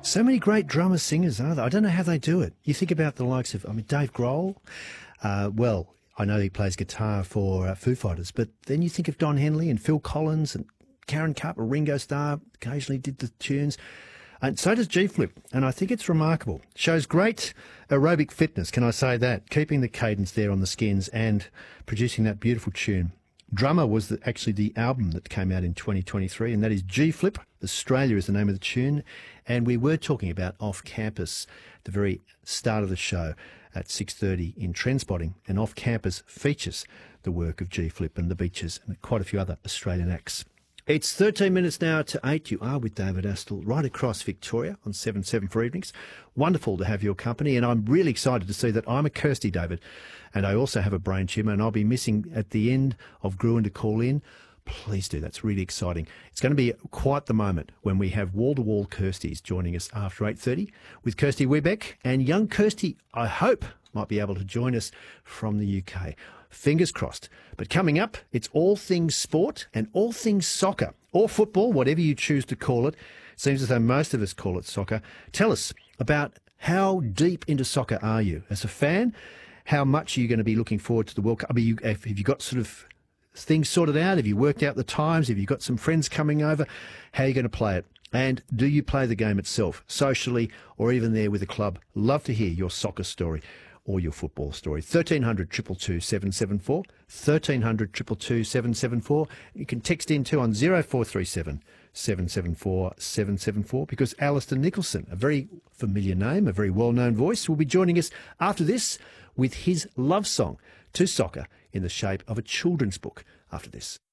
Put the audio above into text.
So many great drummer singers, are there? I don't know how they do it. You think about the likes of, Dave Grohl. Well, I know he plays guitar for Foo Fighters, but then you think of Don Henley and Phil Collins and Karen Carper, Ringo Starr occasionally did the tunes. And so does G-Flip, and I think it's remarkable. Shows great aerobic fitness, can I say that? Keeping the cadence there on the skins and producing that beautiful tune. Drummer was actually the album that came out in 2023, and that is G-Flip. Australia is the name of the tune. And we were talking about Off Campus at the very start of the show at 6:30 in Trendspotting. And Off Campus features the work of G-Flip and the Beaches and quite a few other Australian acts. It's 13 minutes now to 8. You are with David Astle right across Victoria on 7/7 evenings. Wonderful to have your company, and I'm really excited to see that I'm a Kirsty, David, and I also have a brain tumour, and I'll be missing at the end of Gruen to call in. Please do. That's really exciting. It's going to be quite the moment when we have wall-to-wall Kirstys joining us after 8:30 with Kirsty Webeck, and young Kirsty, I hope, might be able to join us from the UK. Fingers crossed. But coming up, it's all things sport and all things soccer, or football, whatever you choose to call it. Seems as though most of us call it soccer. Tell us about how deep into soccer are you as a fan? How much are you going to be looking forward to the World Cup? Have you got sort of things sorted out? Have you worked out the times? Have you got some friends coming over? How are you going to play it? And do you play the game itself, socially, or even there with a club? Love to hear your soccer story or your football story. 1300 222 774, 1300 222 774. You can text in too on 0437 774 774, because Alistair Nicholson, a very familiar name, a very well-known voice, will be joining us after this with his love song to soccer in the shape of a children's book after this.